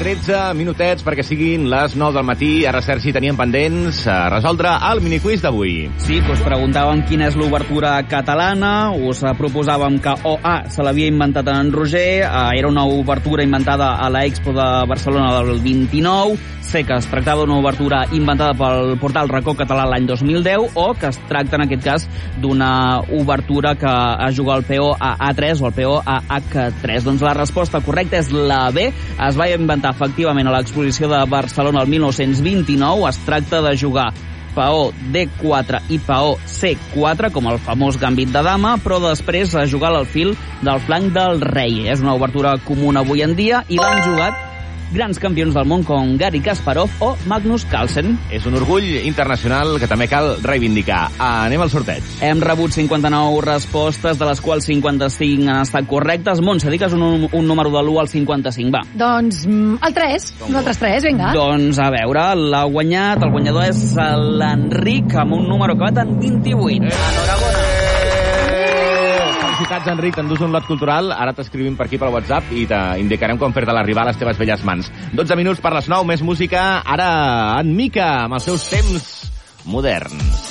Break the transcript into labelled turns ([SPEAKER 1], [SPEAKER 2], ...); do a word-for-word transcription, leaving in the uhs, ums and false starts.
[SPEAKER 1] tretze minutets perquè siguin les nou del matí. Ara, Sergi, teníem pendents a resoldre el miniquiz d'avui.
[SPEAKER 2] Sí, que us preguntàvem quina és l'obertura catalana, us proposàvem que O A se l'havia inventat en Roger, era una obertura inventada a l'Expo de Barcelona del vint-i-nou, sé que es tractava d'una obertura inventada pel portal Racó Català l'any dos mil deu, o que es tracta, en aquest cas, d'una obertura que es juga al P O a A tres o al P O a H tres. Doncs la resposta correcta és la B. Es va inventar efectivament a l'exposició de Barcelona el mil nou-cents vint-i-nou. Es tracta de jugar peó D quatre i peó C quatre, com el famós gambit de dama, però després a jugar a l'alfil del flanc del rei. És una obertura comuna avui en dia i l'han jugat grans campions del món com Garry Kasparov o Magnus Carlsen.
[SPEAKER 1] És un orgull internacional que també cal reivindicar. Anem al sorteig.
[SPEAKER 2] Hem rebut cinquanta-nou respostes, de les quals cinquanta-cinc han estat correctes. Montse, digues un, un número de l'u al cinquanta-cinc, va.
[SPEAKER 3] Doncs el tres, nosaltres tres, vinga.
[SPEAKER 2] Doncs a veure, l'ha guanyat, el guanyador és l'Enric, amb un número acabat en vint-i-vuit. Eh. Enhorabona.
[SPEAKER 1] Felicitats, Enric, t'endús un lot cultural. Ara t'escrivim per aquí pel WhatsApp i t'indicarem com fer-te l'arribar a les teves velles mans. dotze minuts per les nou, més música. Ara en Mica, amb els seus temps moderns.